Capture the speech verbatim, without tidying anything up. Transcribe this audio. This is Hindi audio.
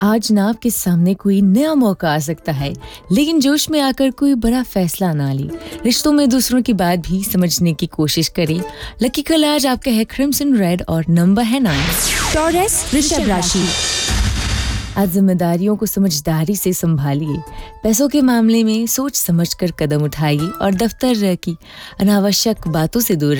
आज ना आपके सामने कोई नया मौका आ सकता है, लेकिन जोश में आकर कोई बड़ा फैसला ना ले। रिश्तों में दूसरों की बात भी समझने की कोशिश करें। लकी कल आज आपका है क्रिम्सन रेड और नंबर है नाइन। टॉरस वृषभ राशि। आज जिम्मेदारियों को समझदारी से संभालिए। पैसों के मामले में सोच समझकर कदम उठाइए और दफ्तर की अनावश्यक बातों से दूर